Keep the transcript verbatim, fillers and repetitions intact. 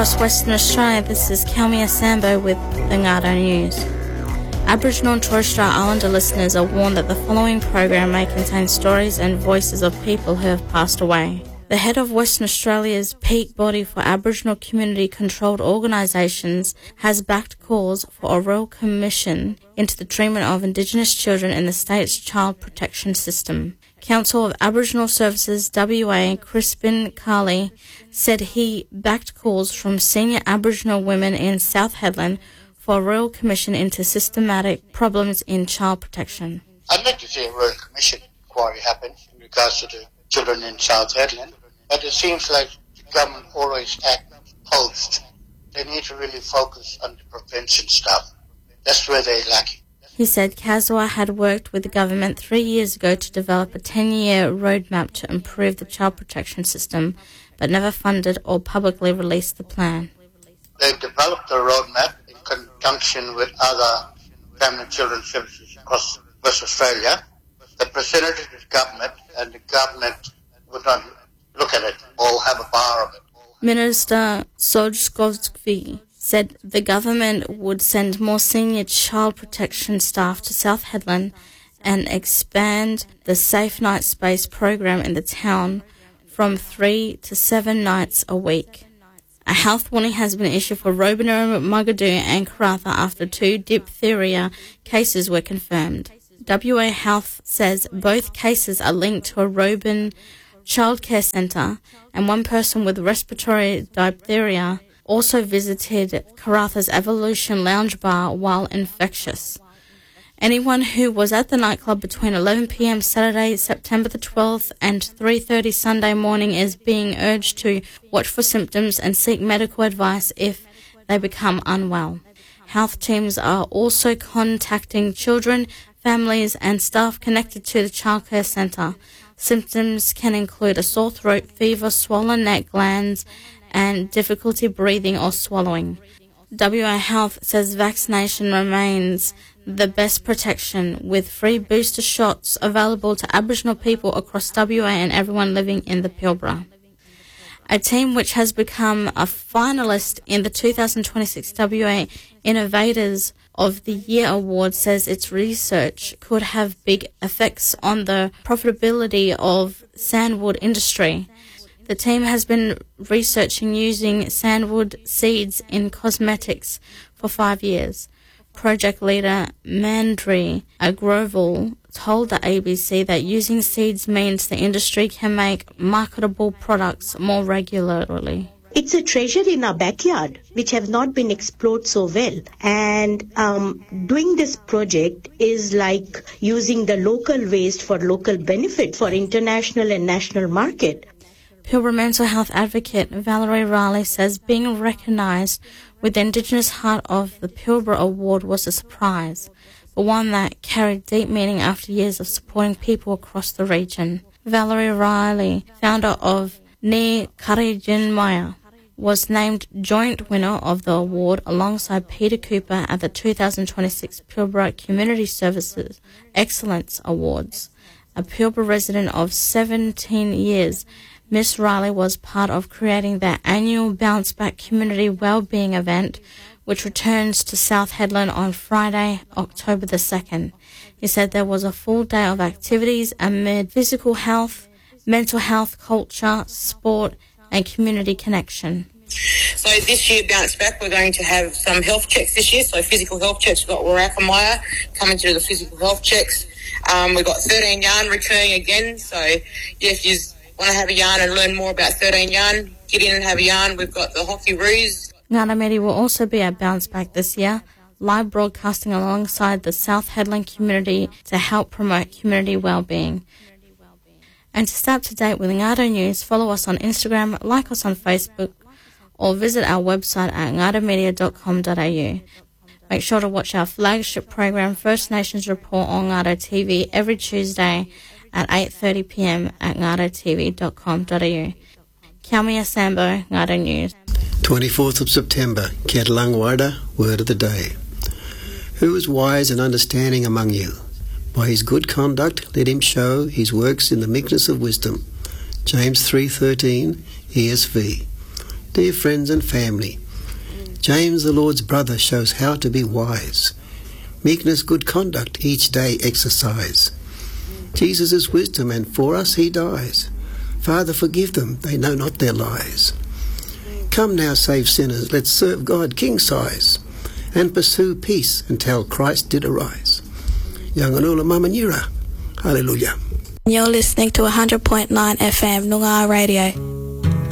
across Western Australia, this is Kelmia Sambo with the Ngaro News. Aboriginal and Torres Strait Islander listeners are warned that the following program may contain stories and voices of people who have passed away. The head of Western Australia's peak body for Aboriginal community-controlled organisations has backed calls for a royal commission into the treatment of Indigenous children in the state's child protection system. Council of Aboriginal Services W A Crispin Carley said he backed calls from senior Aboriginal women in South Hedland for a royal commission into systematic problems in child protection. I'd like to see a royal commission inquiry happen in regards to the children in South Hedland, but it seems like the government always act post. They need to really focus on the prevention stuff. That's where they're lacking. He said Kaswa had worked with the government three years ago to develop a ten-year roadmap to improve the child protection system, but never funded or publicly released the plan. They've developed a roadmap in conjunction with other family and children's services across West Australia. They presented it to the government, and the government would not look at it or have a bar of it. Minister Sojkovsky said the government would send more senior child protection staff to South Hedland and expand the Safe Night Space program in the town from three to seven nights a week. A health warning has been issued for Robina, Mugadoo and Karratha after two diphtheria cases were confirmed. W A Health says both cases are linked to a Robin childcare centre, and one person with respiratory diphtheria also visited Karratha's Evolution Lounge Bar while infectious. Anyone who was at the nightclub between eleven p.m. Saturday, September the twelfth and three thirty Sunday morning is being urged to watch for symptoms and seek medical advice if they become unwell. Health teams are also contacting children, families and staff connected to the childcare centre. Symptoms can include a sore throat, fever, swollen neck glands, and difficulty breathing or swallowing. W A Health says vaccination remains the best protection, with free booster shots available to Aboriginal people across W A and everyone living in the Pilbara. A team which has become a finalist in the two thousand twenty-six W A Innovators of the Year Award says its research could have big effects on the profitability of sandwood industry. The team has been researching using sandwood seeds in cosmetics for five years. Project leader Mandri Agroval told the A B C that using seeds means the industry can make marketable products more regularly. It's a treasure in our backyard, which have not been explored so well. And um, doing this project is like using the local waste for local benefit for international and national market. Pilbara mental health advocate Valerie Riley says being recognised with the Indigenous Heart of the Pilbara Award was a surprise, but one that carried deep meaning after years of supporting people across the region. Valerie Riley, founder of Ni Karijin Maya, was named joint winner of the award alongside Peter Cooper at the two thousand twenty-six Pilbara Community Services Excellence Awards. A Pilbara resident of seventeen years, Miss Riley was part of creating the annual Bounce Back Community Wellbeing event, which returns to South Hedland on Friday, October the second. He said there was a full day of activities amid physical health, mental health, culture, sport and community connection. So this year, Bounce Back, we're going to have some health checks this year. So physical health checks, we've got Waraka Maya coming to do the physical health checks. Um, we've got thirteen yarn returning again. So yeah, if you want to have a yarn and learn more about thirteen yarn, get in and have a yarn. We've got the hockey ruse. Ngana Media will also be at Bounce Back this year, live broadcasting alongside the South Hedland community to help promote community wellbeing. And to stay up to date with Ngaro News, follow us on Instagram, like us on Facebook, or visit our website at ngaro media dot com dot a u. Make sure to watch our flagship program, First Nations Report, on Ngaro T V every Tuesday at eight thirty p.m. at ngaro t v dot com dot a u. Kia mea Sambo, Ngaro News. twenty-fourth of September, Kedlang Warda, Word of the Day. Who is wise and understanding among you? By his good conduct let him show his works in the meekness of wisdom. James three thirteen, E S V. dear friends and family. James, the Lord's brother, shows how to be wise. Meekness, good conduct, each day exercise. Jesus is wisdom, and for us he dies. Father, forgive them, they know not their lies. Come now, save sinners, let's serve God king size, and pursue peace until Christ did arise. Yanganula Mamanura. Hallelujah. You're listening to one hundred point nine F M Noongar Radio.